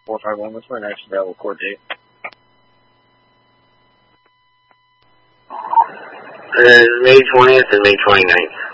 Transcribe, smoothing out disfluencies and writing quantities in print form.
451, what's my next available court date? May 20th and May 29th.